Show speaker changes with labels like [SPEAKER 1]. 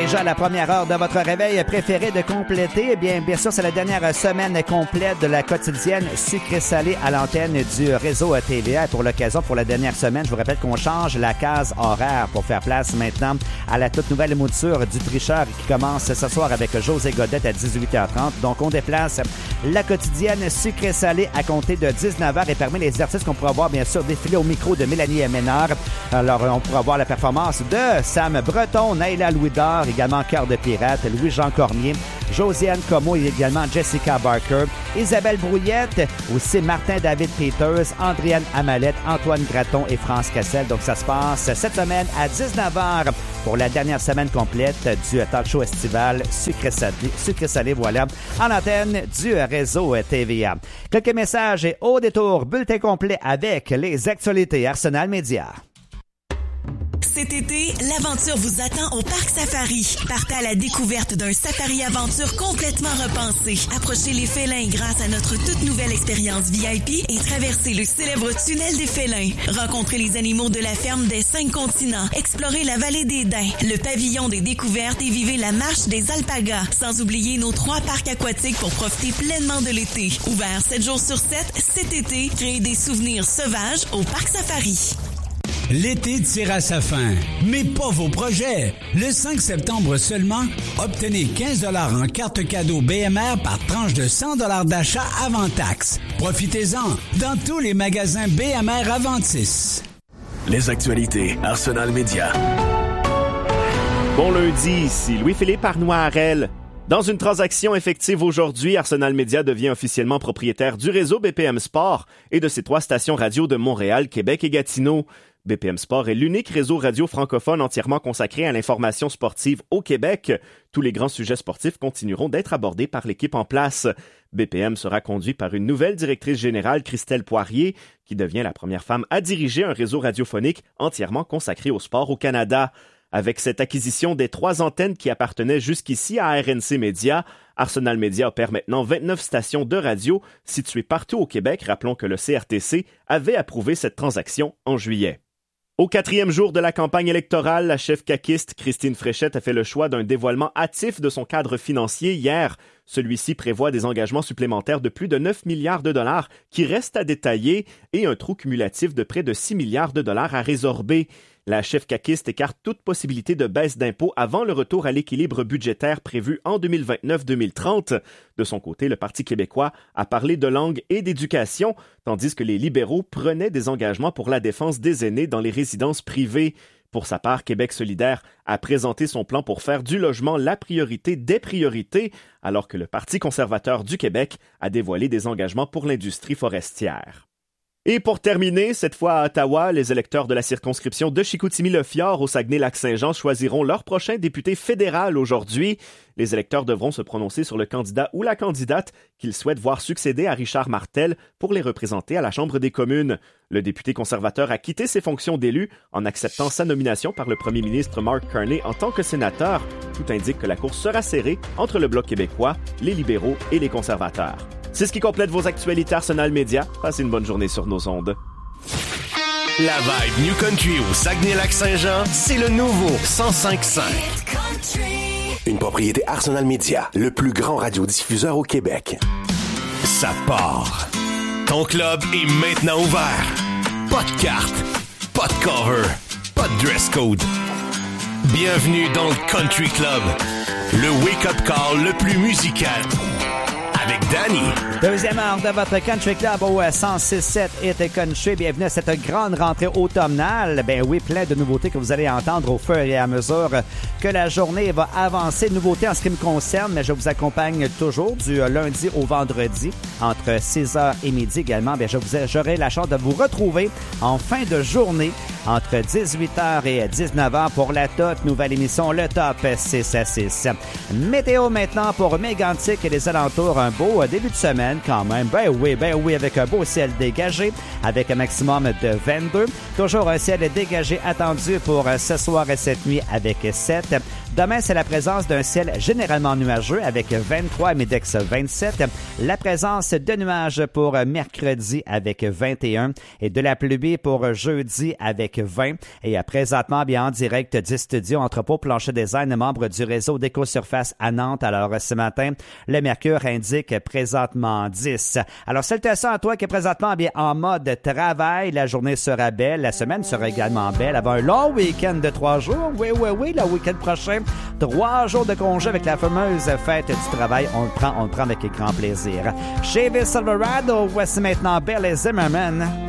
[SPEAKER 1] déjà la première heure de votre réveil préféré de compléter. Bien sûr, c'est la dernière semaine complète de la quotidienne sucré-salé à l'antenne du réseau TVA. Et pour l'occasion, pour la dernière semaine, je vous rappelle qu'on change la case horaire pour faire place maintenant à la toute nouvelle mouture du tricheur qui commence ce soir avec José Godette à 18h30. Donc, on déplace la quotidienne sucré-salé à compter de 19h et parmi les artistes qu'on pourra voir, bien sûr, défiler au micro de Mélanie Ménard. Alors, on pourra voir la performance de Sam Breton, Naïla Louis-Dor, également Cœur de Pirate, Louis-Jean Cormier, Josiane Comeau et également Jessica Barker, Isabelle Brouillette, aussi Martin David Peters, Andréane Amalette, Antoine Graton et France Cassel. Donc, ça se passe cette semaine à 19h pour la dernière semaine complète du talk show estival Sucré-Salé, voilà, en antenne du réseau TVA. Quelques messages et au détour, bulletin complet avec les actualités Arsenal Média.
[SPEAKER 2] Cet été, l'aventure vous attend au Parc Safari. Partez à la découverte d'un safari-aventure complètement repensé. Approchez les félins grâce à notre toute nouvelle expérience VIP et traversez le célèbre tunnel des félins. Rencontrez les animaux de la ferme des 5 continents. Explorez la vallée des Daims, le pavillon des découvertes et vivez la marche des alpagas. Sans oublier nos 3 parcs aquatiques pour profiter pleinement de l'été. Ouvert 7 jours sur 7, cet été, créez des souvenirs sauvages au Parc Safari.
[SPEAKER 3] L'été tire à sa fin, mais pas vos projets. Le 5 septembre seulement, obtenez 15 $ en carte cadeau BMR par tranche de 100 $ d'achat avant taxe. Profitez-en dans tous les magasins BMR Aventis.
[SPEAKER 4] Les actualités Arsenal Média.
[SPEAKER 5] Bon lundi, ici Louis-Philippe Arnoirel. Dans une transaction effective aujourd'hui, Arsenal Média devient officiellement propriétaire du réseau BPM Sport et de ses 3 stations radio de Montréal, Québec et Gatineau. BPM Sport est l'unique réseau radio francophone entièrement consacré à l'information sportive au Québec. Tous les grands sujets sportifs continueront d'être abordés par l'équipe en place. BPM sera conduit par une nouvelle directrice générale, Christelle Poirier, qui devient la première femme à diriger un réseau radiophonique entièrement consacré au sport au Canada. Avec cette acquisition des 3 antennes qui appartenaient jusqu'ici à RNC Média, Arsenal Média opère maintenant 29 stations de radio situées partout au Québec. Rappelons que le CRTC avait approuvé cette transaction en juillet. Au 4e jour de la campagne électorale, la chef caquiste Christine Fréchette a fait le choix d'un dévoilement hâtif de son cadre financier hier. Celui-ci prévoit des engagements supplémentaires de plus de 9 milliards de dollars qui restent à détailler et un trou cumulatif de près de 6 milliards de dollars à résorber. La chef caquiste écarte toute possibilité de baisse d'impôts avant le retour à l'équilibre budgétaire prévu en 2029-2030. De son côté, le Parti québécois a parlé de langue et d'éducation, tandis que les libéraux prenaient des engagements pour la défense des aînés dans les résidences privées. Pour sa part, Québec solidaire a présenté son plan pour faire du logement la priorité des priorités, alors que le Parti conservateur du Québec a dévoilé des engagements pour l'industrie forestière. Et pour terminer, cette fois à Ottawa, les électeurs de la circonscription de Chicoutimi-Le-Fjord au Saguenay-Lac-Saint-Jean choisiront leur prochain député fédéral aujourd'hui. Les électeurs devront se prononcer sur le candidat ou la candidate qu'ils souhaitent voir succéder à Richard Martel pour les représenter à la Chambre des communes. Le député conservateur a quitté ses fonctions d'élu en acceptant sa nomination par le premier ministre Mark Carney en tant que sénateur. Tout indique que la course sera serrée entre le Bloc québécois, les libéraux et les conservateurs. C'est ce qui complète vos actualités Arsenal Média. Passez une bonne journée sur nos ondes.
[SPEAKER 4] La vibe New Country au Saguenay-Lac-Saint-Jean, c'est le nouveau 105.5. Une propriété Arsenal Média, le plus grand radiodiffuseur au Québec. Ça part. Ton club est maintenant ouvert. Pas de carte, pas de cover, pas de dress code. Bienvenue dans le Country Club, le wake-up call le plus musical. Avec Danny.
[SPEAKER 1] Deuxième heure de votre Country Club au 106.7 Hit Country. Bienvenue à cette grande rentrée automnale. Ben oui, plein de nouveautés que vous allez entendre au fur et à mesure que la journée va avancer. Nouveautés en ce qui me concerne, mais je vous accompagne toujours du lundi au vendredi entre 6h et midi également. Bien, j'aurai la chance de vous retrouver en fin de journée entre 18h et 19h pour la toute nouvelle émission Le Top 6 à 6. Météo maintenant pour Mégantic et les alentours. Un beau début de semaine quand même. Ben oui, avec un beau ciel dégagé, avec un maximum de 22. Toujours un ciel dégagé attendu pour ce soir et cette nuit avec 7. Demain, c'est la présence d'un ciel généralement nuageux avec 23 à Midex 27. La présence de nuages pour mercredi avec 21 et de la pluie pour jeudi avec 20. Et présentement, bien en direct du studio Entrepôt Plancher Design, membre du réseau d'Écosurface à Nantes. Alors, ce matin, le mercure indique présentement 10. Alors, salutations à toi qui est présentement bien en mode travail. La journée sera belle. La semaine sera également belle. Avant un long week-end de 3 jours. Oui, le week-end prochain. 3 jours de congé avec la fameuse fête du travail. On le prend avec grand plaisir. Chez Silverado, voici maintenant Billy Zimmerman.